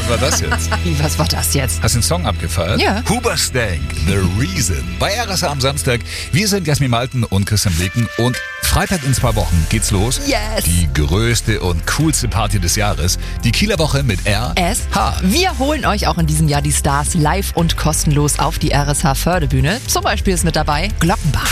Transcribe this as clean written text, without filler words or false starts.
Was war das jetzt? Wie, was war das jetzt? Hast du den Song abgefeiert? Ja. Hoobastank, The Reason. Bei RSA am Samstag. Wir sind Jasmin Malten und Christian Bleken. Und Freitag in 2 Wochen geht's los. Yes. Die größte und coolste Party des Jahres. Die Kieler Woche mit RSH. Wir holen euch auch in diesem Jahr die Stars live und kostenlos auf die RSH Förderbühne. Zum Beispiel ist mit dabei Glockenbach.